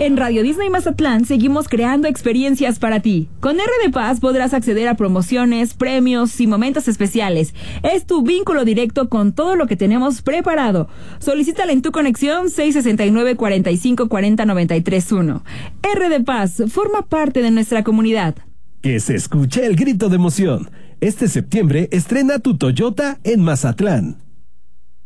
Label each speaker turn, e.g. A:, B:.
A: En Radio Disney Mazatlán seguimos creando experiencias para ti. Con RD Paz podrás acceder a promociones, premios y momentos especiales. Es tu vínculo directo con todo lo que tenemos preparado. Solicítala en tu conexión 669-4540-931. RD Paz forma parte de nuestra comunidad.
B: Que se escuche el grito de emoción. Este septiembre estrena tu Toyota en Mazatlán.